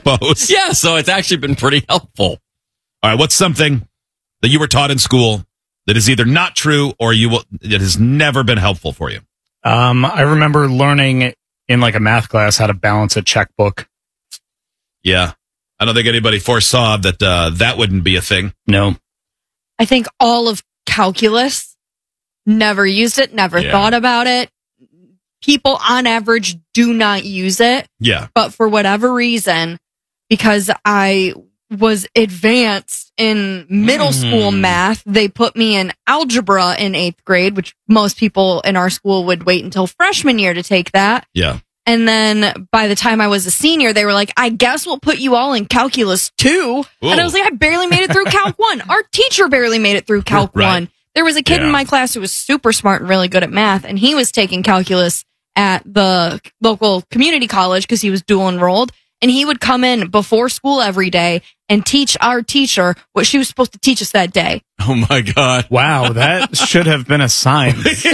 suppose. Yeah, so it's actually been pretty helpful. All right, what's something that you were taught in school that is either not true or it has never been helpful for you? I remember learning in like a math class how to balance a checkbook. Yeah. I don't think anybody foresaw that that wouldn't be a thing. No. I think all of calculus, never used it, never thought about it. People on average do not use it. Yeah. But for whatever reason, because I was advanced in middle school math, they put me in algebra in 8th grade, which most people in our school would wait until freshman year to take that. Yeah. And then by the time I was a senior, they were like, I guess we'll put you all in calculus 2. Ooh. And I was like, I barely made it through calc 1. Our teacher barely made it through calc 1. There was a kid in my class who was super smart and really good at math, and he was taking calculus at the local community college because he was dual enrolled. And he would come in before school every day and teach our teacher what she was supposed to teach us that day. Oh my God. Wow, that should have been a sign. So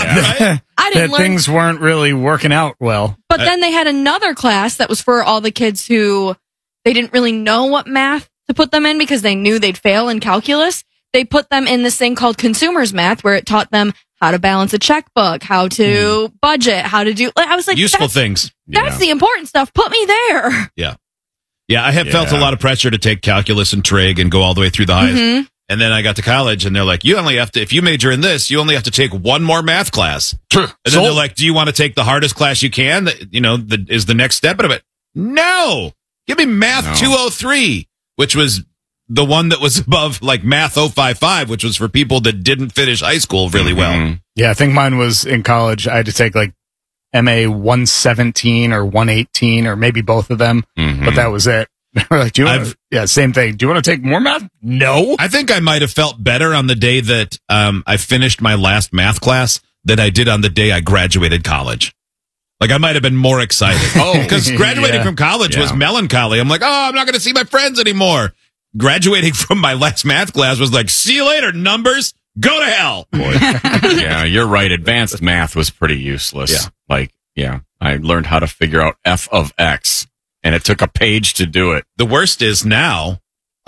I didn't that learn. things weren't really working out well. But then they had another class that was for all the kids who they didn't really know what math to put them in because they knew they'd fail in calculus. They put them in this thing called consumers math, where it taught them how to balance a checkbook, how to budget, how to do. I was like, useful things. That's the important stuff. Put me there. Yeah. Yeah, I have felt a lot of pressure to take calculus and trig and go all the way through the highs. And then I got to college and they're like, you only have to, if you major in this, you only have to take one more math class. And then they're like, do you want to take the hardest class you can? That, you know, is the next step. And I'm like, no, give me math 203, which was the one that was above like math 055, which was for people that didn't finish high school really well. Yeah, I think mine was in college. I had to take like MA 117 or 118 or maybe both of them, but that was it. We're like, same thing. Do you want to take more math? No. I think I might have felt better on the day that I finished my last math class than I did on the day I graduated college. Like I might have been more excited. Because graduating from college was melancholy. I'm like, I'm not going to see my friends anymore. Graduating from my last math class was like, see you later, numbers. Go to hell. Boy. Yeah, you're right. Advanced math was pretty useless. Yeah. Like, I learned how to figure out f of x, and it took a page to do it. The worst is now,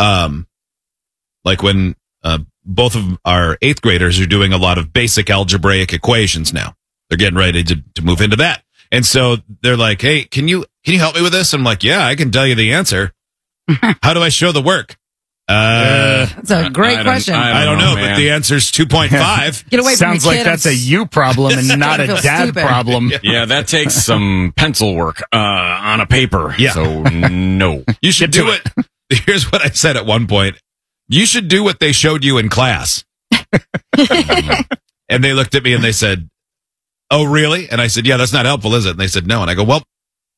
like when both of our 8th graders are doing a lot of basic algebraic equations now. They're getting ready to move into that. And so they're like, hey, can you help me with this? I'm like, yeah, I can tell you the answer. How do I show the work? That's a great question. I don't know, but the answer's 2.5. Get away from Sounds me, like kid. that's a you problem and not a feel dad stupid. problem. Yeah, that takes some pencil work on a paper. Yeah. So, no. You should do it. Here's what I said at one point. You should do what they showed you in class. And they looked at me and they said, oh, really? And I said, yeah, that's not helpful, is it? And they said, no. And I go, well,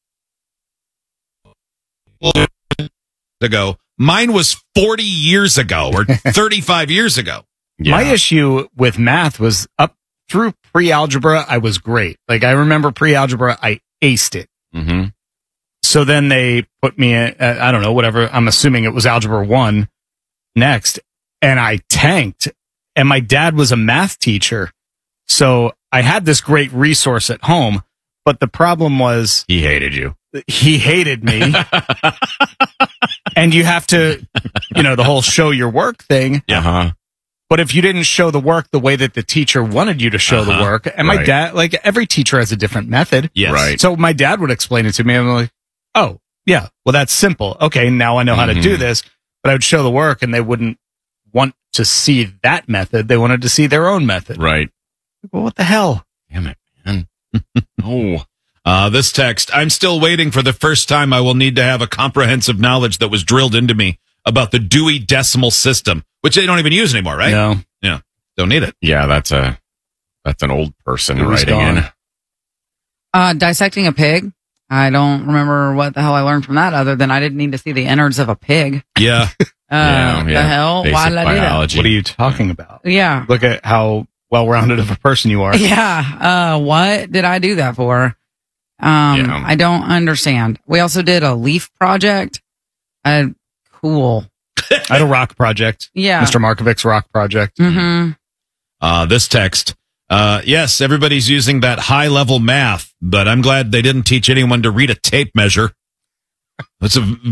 they go, mine was 40 years ago or 35 years ago. My issue with math was up through pre-algebra, I was great. Like I remember pre-algebra, I aced it. So then they put me in, I don't know, whatever. I'm assuming it was algebra 1 next. And I tanked. And my dad was a math teacher. So I had this great resource at home. But the problem was he hated you. He hated me. And you have to, the whole show your work thing. But if you didn't show the work the way that the teacher wanted you to show the work, and my dad, like every teacher has a different method. Yes. Right. So my dad would explain it to me. I'm like, oh, yeah, well, that's simple. Okay, now I know how to do this. But I would show the work and they wouldn't want to see that method. They wanted to see their own method. Right. Well, what the hell? Damn it, man. Oh. This text, I'm still waiting for the first time I will need to have a comprehensive knowledge that was drilled into me about the Dewey Decimal System, which they don't even use anymore, right? No. Yeah. Don't need it. Yeah, that's an old person Dewey's writing in. Dissecting a pig. I don't remember what the hell I learned from that other than I didn't need to see the innards of a pig. Yeah. The hell? Basic Why did I do that? biology. What are you talking about? Yeah. Look at how well-rounded of a person you are. Yeah. What did I do that for? I don't understand. We also did a leaf project. Cool. I had a rock project. Yeah. Mr. Markovic's rock project. This text, yes, everybody's using that high-level math, but I'm glad they didn't teach anyone to read a tape measure. That's a